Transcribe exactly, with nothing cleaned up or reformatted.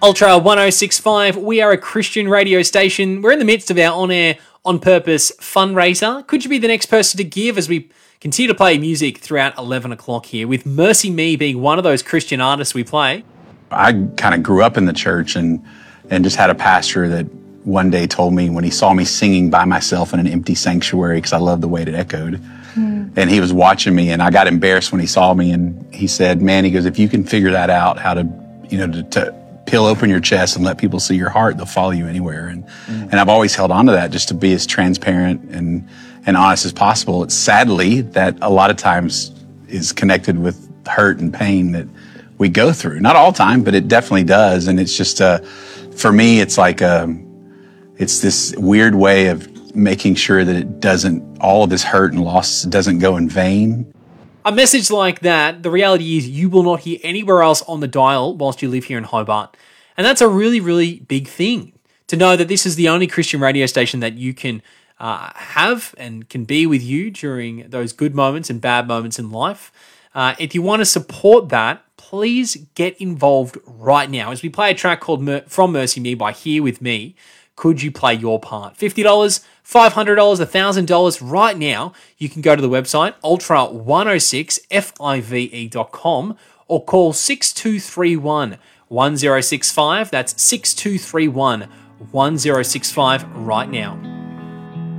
Ultra one oh six point five, we are a Christian radio station. We're in the midst of our on-air, on-purpose fundraiser. Could you be the next person to give as we continue to play music throughout eleven o'clock here, with Mercy Me being one of those Christian artists we play? I kind of grew up in the church and, and just had a pastor that one day told me when he saw me singing by myself in an empty sanctuary, because I loved the way it echoed, mm. and he was watching me, and I got embarrassed when he saw me, and he said, man, he goes, if you can figure that out, how to, you know, to, to peel open your chest and let people see your heart, they'll follow you anywhere. And mm. and I've always held on to that, just to be as transparent and, and honest as possible. It's sadly that a lot of times is connected with hurt and pain that we go through. Not all time, but it definitely does. And it's just, uh, for me, it's like, a, it's this weird way of making sure that it doesn't, all of this hurt and loss doesn't go in vain. A message like that, the reality is you will not hear anywhere else on the dial whilst you live here in Hobart. And that's a really, really big thing, to know that this is the only Christian radio station that you can uh, have and can be with you during those good moments and bad moments in life. Uh, if you want to support that, please get involved right now. As we play a track called Mer- From Mercy Me by Here With Me, could you play your part? fifty dollars, five hundred dollars, one thousand dollars right now. You can go to the website, ultra one oh six five dot com, or call six two three one, one oh six five. That's six two three one, one oh six five right now.